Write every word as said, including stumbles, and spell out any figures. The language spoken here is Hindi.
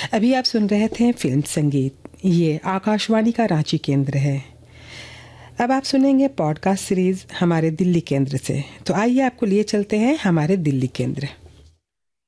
अभी आप सुन रहे थे फिल्म संगीत, ये आकाशवाणी का रांची केंद्र है। अब आप सुनेंगे पॉडकास्ट सीरीज हमारे दिल्ली केंद्र से। तो आइए आपको लिए चलते हैं हमारे दिल्ली केंद्र।